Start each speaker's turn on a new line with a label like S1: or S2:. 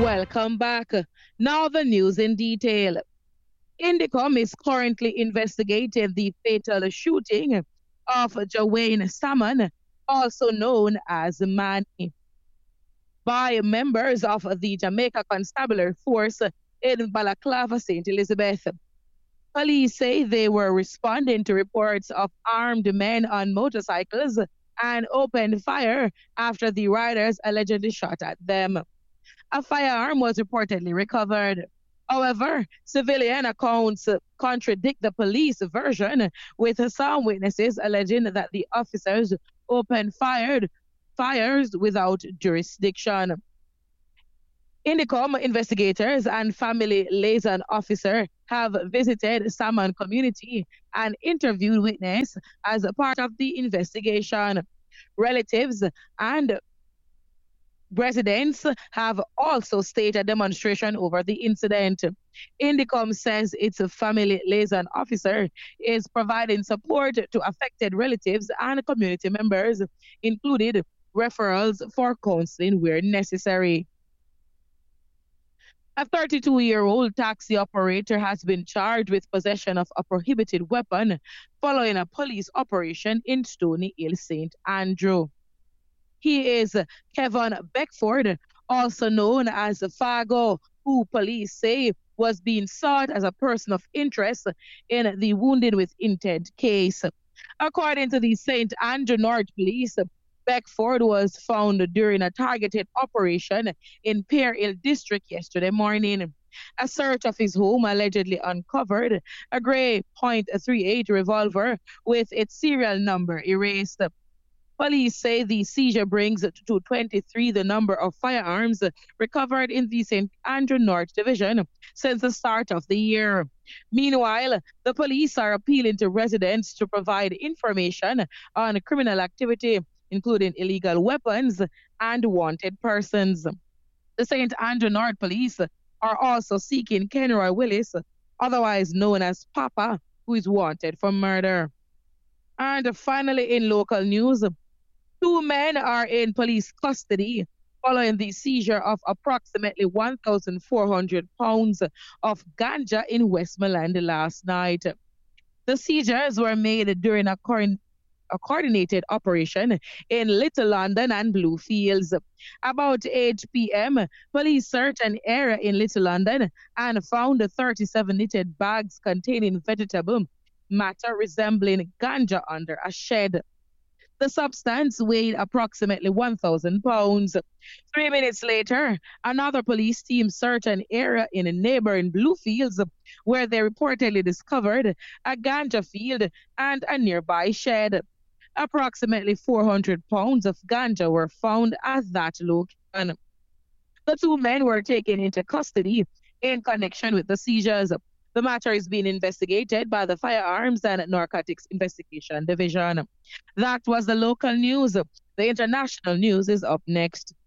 S1: Welcome back. Now the news in detail. Indicom is currently investigating the fatal shooting of Jawain Salmon, also known as Manny, by members of the Jamaica Constabulary Force in Balaclava, St. Elizabeth. Police say they were responding to reports of armed men on motorcycles and opened fire after the riders allegedly shot at them. A firearm was reportedly recovered. However, civilian accounts contradict the police version, with some witnesses alleging that the officers opened fires without jurisdiction. Indicom investigators and family liaison officer have visited Salmon community and interviewed witnesses as a part of the investigation. Relatives and residents have also staged a demonstration over the incident. Indicom says its family liaison officer is providing support to affected relatives and community members, including referrals for counseling where necessary. A 32-year-old taxi operator has been charged with possession of a prohibited weapon following a police operation in Stony Hill, St. Andrew. He is Kevin Beckford, also known as Fargo, who police say was being sought as a person of interest in the wounded with intent case. According to the St. Andrew North Police, Beckford was found during a targeted operation in Pear Hill District yesterday morning. A search of his home allegedly uncovered a grey .38 revolver with its serial number erased. Police say the seizure brings to 23 the number of firearms recovered in the St. Andrew North Division since the start of the year. Meanwhile, the police are appealing to residents to provide information on criminal activity, including illegal weapons and wanted persons. The St. Andrew North Police are also seeking Kenroy Willis, otherwise known as Papa, who is wanted for murder. And finally, in local news, two men are in police custody following the seizure of approximately 1,400 pounds of ganja in Westmoreland last night. The seizures were made during a coordinated operation in Little London and Bluefields. About 8 p.m., police searched an area in Little London and found 37 knitted bags containing vegetable matter resembling ganja under a shed. The substance weighed approximately 1,000 pounds. 3 minutes later, another police team searched an area in a neighboring Bluefields where they reportedly discovered a ganja field and a nearby shed. Approximately 400 pounds of ganja were found at that location. The two men were taken into custody in connection with the seizures. The matter is being investigated by the Firearms and Narcotics Investigation Division. That was the local news. The international news is up next.